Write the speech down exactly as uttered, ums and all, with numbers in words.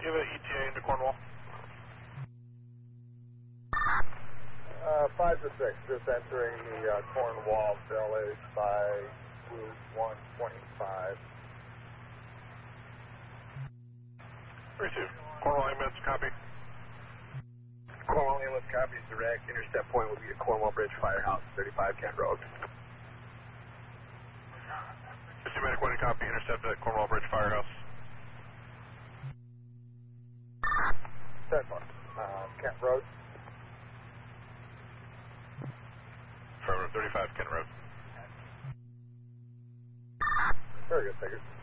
Do you have an E T A into Cornwall? Uh, five to six, just entering the uh, Cornwall Village by Route one twenty-five. three two. Cornwall ambulance, copy. Cornwall ambulance copies direct. Intercept point will be at Cornwall Bridge Firehouse, thirty-five Kent Road. Systematic one, copy. Intercept at Cornwall Bridge Firehouse. Set one. Uh, Kent Road. Forever thirty-five Kent Road. Very good, thank you.